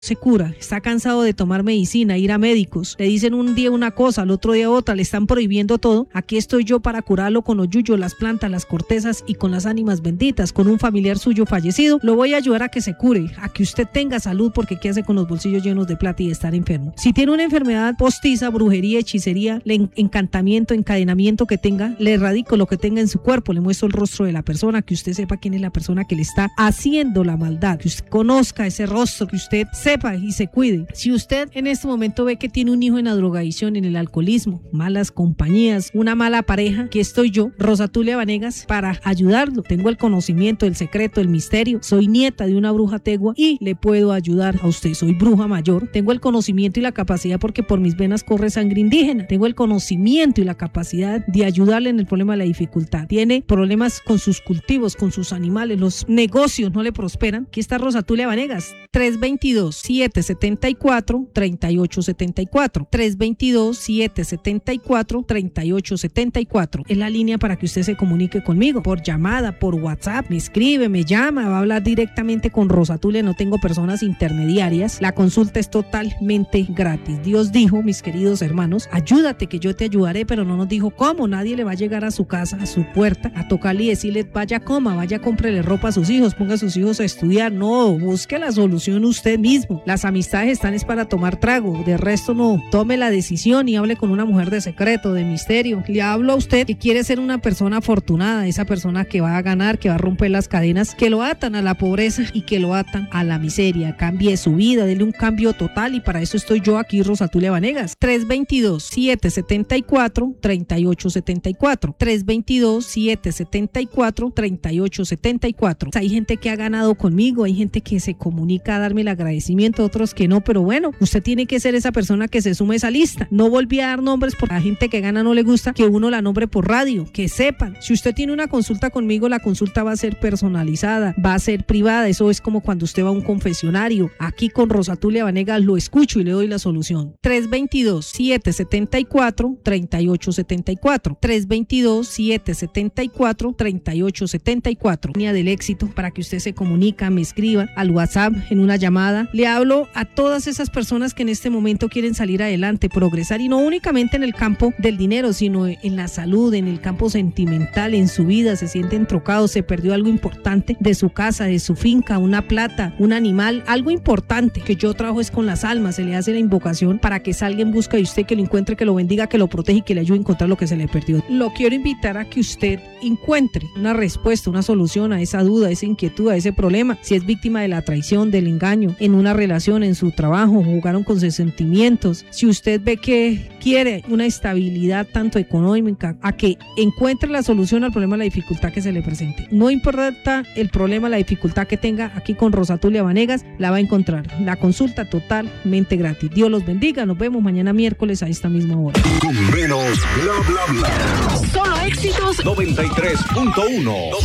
se cura, está cansado de tomar medicina, ir a médicos, le dicen un día una cosa, al otro día otra, le están prohibiendo todo. Aquí estoy yo para curarlo con los yuyos, las plantas, las cortezas y con las ánimas benditas. Con un familiar suyo fallecido, lo voy a ayudar a que se cure, a que usted tenga salud, porque ¿qué hace con los bolsillos llenos de plata y estar enfermo? Si tiene una enfermedad postiza, brujería, hechicería, encantamiento, encadenamiento que tenga, le erradico lo que tenga en su cuerpo, le muestro el rostro de la persona, que usted sepa quién es la persona que le está haciendo la maldad, que usted conozca ese rostro, que usted sepa y se cuide. Si usted en este momento ve que tiene un hijo en la drogadicción, en el alcoholismo, malas compañías, una mala pareja, aquí estoy yo, Rosatulia Vanegas, para ayudarlo. Tengo el conocimiento, el secreto, el misterio. Soy nieta de una bruja tegua y le puedo ayudar a usted. Soy bruja mayor. Tengo el conocimiento y la capacidad, porque por mis venas corre sangre indígena. Tengo el conocimiento y la capacidad de ayudarle en el problema de la dificultad. Tiene problemas con sus cultivos, con sus animales, los negocios no le prosperan. Aquí está Rosatulia Vanegas, 322-774-3874. 322-774-3874. Es la línea para que usted se comunique conmigo por llamada, por WhatsApp, me escribe, me llama, va a hablar directamente con Rosatulia, no tengo personas intermediarias. La consulta es totalmente gratis. Dios dijo, mis queridos hermanos, ayúdate que yo te ayudaré, pero no nos dijo cómo. Nadie le va a llegar a su casa, a su puerta, a tocarle y decirle vaya coma, vaya cómprele ropa a sus hijos, ponga a sus hijos a estudiar. No, busque la solución usted mismo. Las amistades están es para tomar trago, de resto no. Tome la decisión y hable con una mujer de secreto, de misterio. Le hablo a usted que quiere ser una persona afortunada, esa persona que va a ganar, que va a romper las cadenas que lo atan a la pobreza y que lo atan a la miseria. Cambie su vida, dele un cambio total, y para eso estoy yo aquí, Rosatulia Vanegas. 322-774-3874. 322-774-3874. Hay gente que ha ganado conmigo, hay gente que se comunica a darme el agradecimiento, otros que no, pero bueno, usted tiene que ser esa persona que se sume a esa lista. No volví a dar nombres porque a la gente que gana no le gusta que uno la nombre por radio. Que sepan, si usted tiene una consulta conmigo, la consulta va a ser personalizada, va a ser privada. Eso es como cuando usted va a un confesionario. Aquí con Rosatulia Vanegas lo escucho y le doy la solución. 322-774-3874. 322-774-3874. Línea del éxito para que usted se comunica, me escriba al WhatsApp, en una llamada. Le hablo a todas esas personas que en este momento quieren salir adelante, progresar, y no únicamente en el campo del dinero, sino en la salud, en el campo sentimental, en su vida. Se sienten trocados, se perdió algo importante de su casa, de su finca, una plata, un animal, algo importante. Que yo trabajo es con las almas, se le hace la invocación para que salga en busca de usted, que lo encuentre, que lo bendiga, que lo proteja y que le ayude a encontrar lo que se le perdió. Lo quiero invitar a que usted encuentre una respuesta, una solución a esa duda, a esa inquietud, a ese problema. Si es víctima de la traición, del engaño, en una relación, en su trabajo, jugaron con sus sentimientos. Si usted ve que quiere una estabilidad tanto económica, a que encuentre la solución al problema, la dificultad que se le presente. No importa el problema, la dificultad que tenga, aquí con Rosatulia Vanegas la va a encontrar. La consulta totalmente gratis. Dios los bendiga. Nos vemos mañana miércoles a esta misma hora. Con menos bla bla bla. Solo éxitos 93.1.